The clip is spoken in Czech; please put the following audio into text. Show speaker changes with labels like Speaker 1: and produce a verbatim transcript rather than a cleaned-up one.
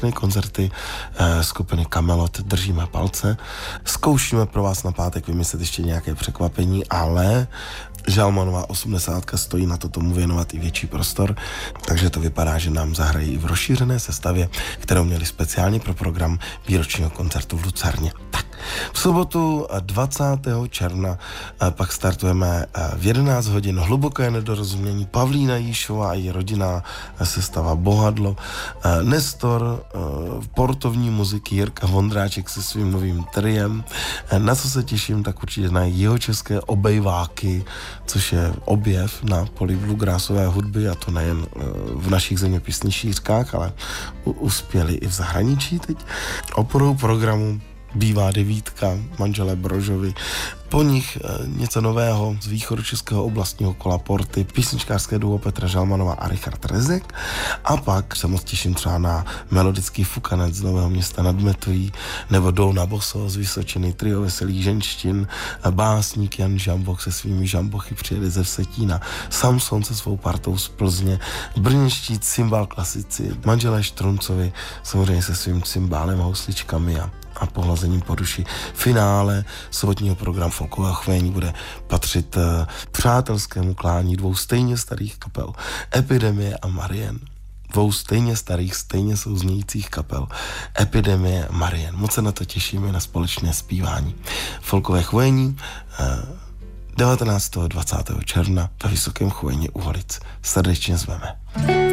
Speaker 1: koncerty skupiny Kamelot, držíme palce. Zkoušíme pro vás na pátek vymyslet ještě nějaké překvapení, ale Žalmanová osmdesátka stojí na to tomu věnovat i větší prostor, takže to vypadá, že nám zahrají i v rozšířené sestavě, kterou měli speciálně pro program výročního koncertu v Lucerně. Tak, v sobotu dvacátého června pak startujeme v jedenáct hodin Hluboké nedorozumění, Pavlína Jíšová a její rodinná sestava Bohadlo, Nestor, portovní muziky Jirka Vondráček se svým novým triem. Na co se těším, tak určitě na jihočeské obejváky, což je objev na poli bluegrassové hudby, a to nejen v našich zeměpisných šířkách, ale uspěli i v zahraničí teď. Oporou programu bývá devítka, manželé Brožovi. Po nich něco nového z východočeského oblastního kola Porty, písničkářské duo Petra Žalmanová a Richard Rezek. A pak se moc těším třeba na melodický fukanec z Nového Města nad Metují, nebo Douna Boso z Vysočiny, trio veselých ženštin, básník Jan Žambok se svými žambochy přijede ze Vsetína, Samson se svou partou z Plzně, brněnští cymbál klasici, manželé Štruncovi, samozřejmě se svým cymbálem a housličkami a a pohlazením po duši. Finále sobotního programu Folkového chvění bude patřit uh, přátelskému klání dvou stejně starých kapel, Epidemie a Marien. Dvou stejně starých, stejně souznějících kapel, Epidemie a Marien. Moc se na to těšíme, na společné zpívání. Folkové chvění uh, devatenáctého a dvacátého června ve Vysokém Chvojně u Holic. Srdečně zveme.